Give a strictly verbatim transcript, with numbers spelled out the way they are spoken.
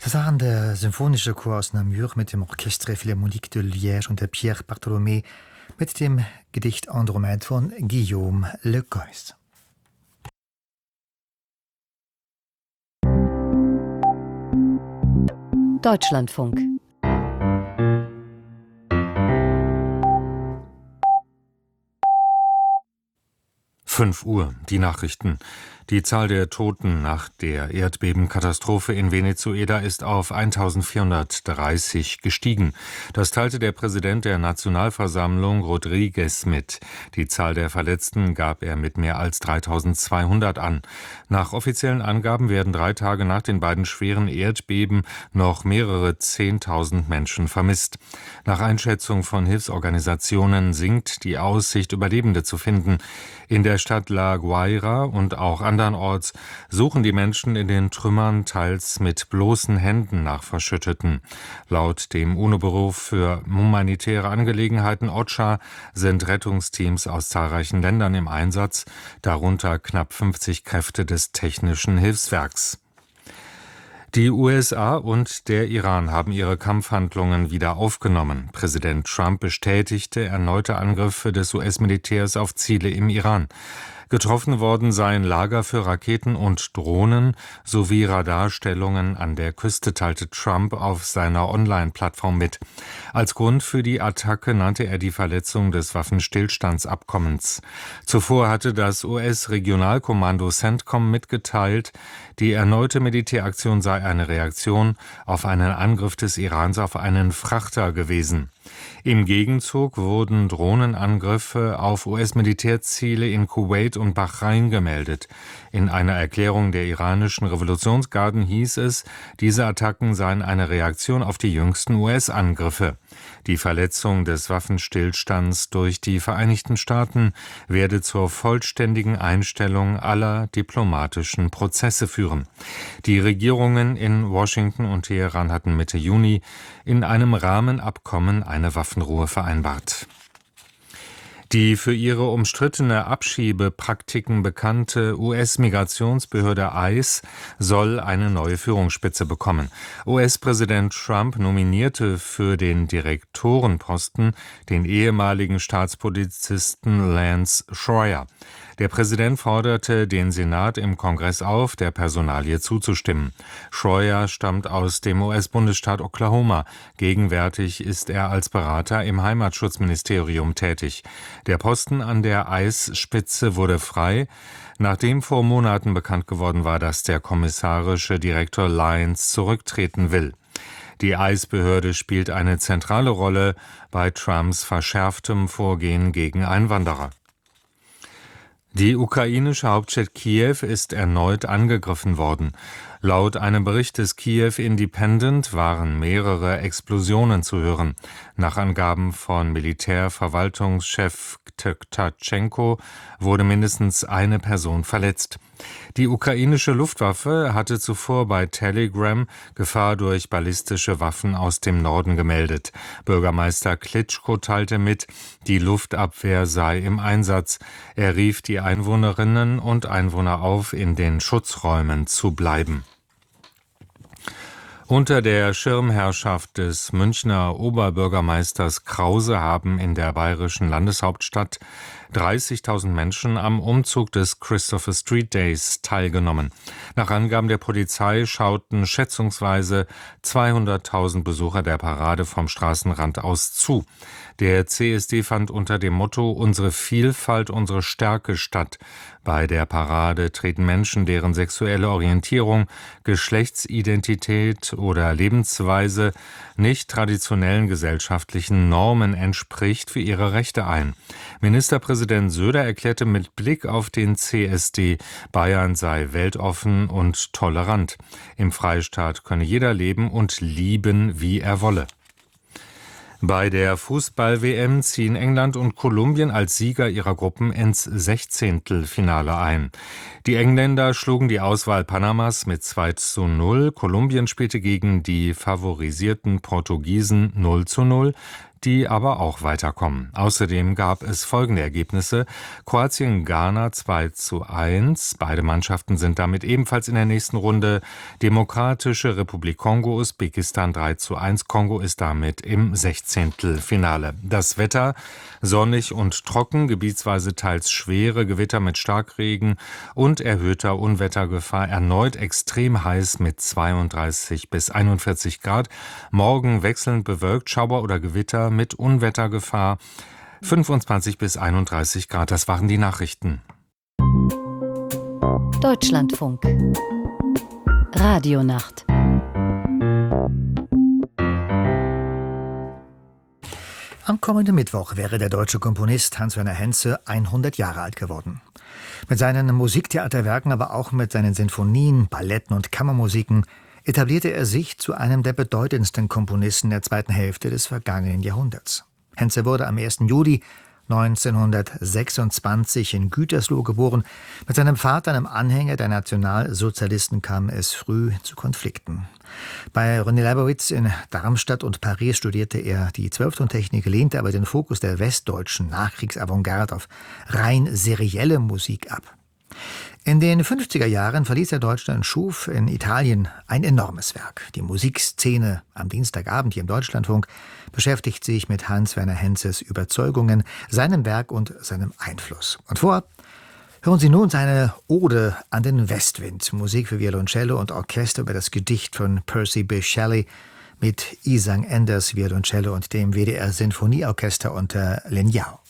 Das waren der Symphonische Chor aus Namur mit dem Orchestre Philharmonique de Liège und der Pierre Bartholomé mit dem Gedicht Andromède von Guillaume Le Gois. Deutschlandfunk. fünf Uhr, die Nachrichten. Die Zahl der Toten nach der Erdbebenkatastrophe in Venezuela ist auf eintausendvierhundertdreißig gestiegen. Das teilte der Präsident der Nationalversammlung Rodríguez mit. Die Zahl der Verletzten gab er mit mehr als dreitausendzweihundert an. Nach offiziellen Angaben werden drei Tage nach den beiden schweren Erdbeben noch mehrere Zehntausend Menschen vermisst. Nach Einschätzung von Hilfsorganisationen sinkt die Aussicht, Überlebende zu finden. In der Stadt La Guaira und auch andernorts suchen die Menschen in den Trümmern teils mit bloßen Händen nach Verschütteten. Laut dem UNO-Büro für humanitäre Angelegenheiten OCHA sind Rettungsteams aus zahlreichen Ländern im Einsatz, darunter knapp fünfzig Kräfte des Technischen Hilfswerks. Die U S A und der Iran haben ihre Kampfhandlungen wieder aufgenommen. Präsident Trump bestätigte erneute Angriffe des U S-Militärs auf Ziele im Iran. Getroffen worden seien Lager für Raketen und Drohnen sowie Radarstellungen an der Küste, teilte Trump auf seiner Online-Plattform mit. Als Grund für die Attacke nannte er die Verletzung des Waffenstillstandsabkommens. Zuvor hatte das U S-Regionalkommando CENTCOM mitgeteilt, die erneute Militäraktion sei eine Reaktion auf einen Angriff des Irans auf einen Frachter gewesen. Im Gegenzug wurden Drohnenangriffe auf U S-Militärziele in Kuwait und Bahrain gemeldet. In einer Erklärung der iranischen Revolutionsgarden hieß es, diese Attacken seien eine Reaktion auf die jüngsten U S-Angriffe. Die Verletzung des Waffenstillstands durch die Vereinigten Staaten werde zur vollständigen Einstellung aller diplomatischen Prozesse führen. Die Regierungen in Washington und Teheran hatten Mitte Juni in einem Rahmenabkommen eine Waffenruhe vereinbart. Die für ihre umstrittene Abschiebepraktiken bekannte U S-Migrationsbehörde ICE soll eine neue Führungsspitze bekommen. U S-Präsident Trump nominierte für den Direktorenposten den ehemaligen Staatspolizisten Lance Schroyer. Der Präsident forderte den Senat im Kongress auf, der Personalie zuzustimmen. Schroyer stammt aus dem U S-Bundesstaat Oklahoma. Gegenwärtig ist er als Berater im Heimatschutzministerium tätig. Der Posten an der ICE-Spitze wurde frei, nachdem vor Monaten bekannt geworden war, dass der kommissarische Direktor Lyons zurücktreten will. Die ICE-Behörde spielt eine zentrale Rolle bei Trumps verschärftem Vorgehen gegen Einwanderer. Die ukrainische Hauptstadt Kiew ist erneut angegriffen worden. Laut einem Bericht des Kiew Independent waren mehrere Explosionen zu hören. Nach Angaben von Militärverwaltungschef Tkachtschenko wurde mindestens eine Person verletzt. Die ukrainische Luftwaffe hatte zuvor bei Telegram Gefahr durch ballistische Waffen aus dem Norden gemeldet. Bürgermeister Klitschko teilte mit, die Luftabwehr sei im Einsatz. Er rief die Einwohnerinnen und Einwohner auf, in den Schutzräumen zu bleiben. Unter der Schirmherrschaft des Münchner Oberbürgermeisters Krause haben in der bayerischen Landeshauptstadt dreißigtausend Menschen am Umzug des Christopher Street Days teilgenommen. Nach Angaben der Polizei schauten schätzungsweise zweihunderttausend Besucher der Parade vom Straßenrand aus zu. Der C S D fand unter dem Motto »Unsere Vielfalt, unsere Stärke« statt. Bei der Parade treten Menschen, deren sexuelle Orientierung, Geschlechtsidentität oder Lebensweise nicht traditionellen gesellschaftlichen Normen entspricht, für ihre Rechte ein. Ministerpräsident Söder erklärte mit Blick auf den C S D, Bayern sei weltoffen und tolerant. Im Freistaat könne jeder leben und lieben, wie er wolle. Bei der Fußball-W M ziehen England und Kolumbien als Sieger ihrer Gruppen ins Sechzehntelfinale ein. Die Engländer schlugen die Auswahl Panamas mit zwei zu null. Kolumbien spielte gegen die favorisierten Portugiesen null zu null. die aber auch weiterkommen. Außerdem gab es folgende Ergebnisse: Kroatien-Ghana zwei zu eins. Beide Mannschaften sind damit ebenfalls in der nächsten Runde. Demokratische Republik Kongo, Usbekistan drei zu eins. Kongo ist damit im Sechzehntelfinale. Das Wetter: sonnig und trocken, gebietsweise teils schwere Gewitter mit Starkregen und erhöhter Unwettergefahr. Erneut extrem heiß mit zweiunddreißig bis einundvierzig Grad. Morgen wechselnd bewölkt, Schauer oder Gewitter mit Unwettergefahr. fünfundzwanzig bis einunddreißig Grad. Das waren die Nachrichten. Deutschlandfunk. Radionacht. Am kommenden Mittwoch wäre der deutsche Komponist Hans-Werner Henze hundert Jahre alt geworden. Mit seinen Musiktheaterwerken, aber auch mit seinen Sinfonien, Balletten und Kammermusiken etablierte er sich zu einem der bedeutendsten Komponisten der zweiten Hälfte des vergangenen Jahrhunderts. Henze wurde am ersten Juli neunzehnhundertsechsundzwanzig in Gütersloh geboren. Mit seinem Vater, einem Anhänger der Nationalsozialisten, kam es früh zu Konflikten. Bei René Leibowitz in Darmstadt und Paris studierte er die Zwölftontechnik, lehnte aber den Fokus der westdeutschen Nachkriegsavantgarde auf rein serielle Musik ab. In den fünfziger Jahren verließ er Deutschland und schuf in Italien ein enormes Werk. Die Musikszene am Dienstagabend hier im Deutschlandfunk beschäftigt sich mit Hans-Werner Henzes Überzeugungen, seinem Werk und seinem Einfluss. Und vorab hören Sie nun seine Ode an den Westwind, Musik für Violoncello und Orchester über das Gedicht von Percy Bysshe Shelley mit Isang Enders Violoncello und dem W D R Sinfonieorchester unter Lin Yao.